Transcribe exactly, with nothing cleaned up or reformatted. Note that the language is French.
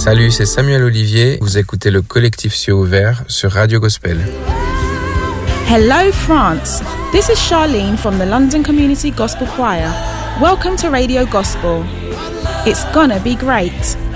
Salut, c'est Samuel Olivier. Vous écoutez le collectif Cieux Ouvert sur Radio Gospel. Hello France, this is Charlene from the London Community Gospel Choir. Welcome to Radio Gospel. It's gonna be great.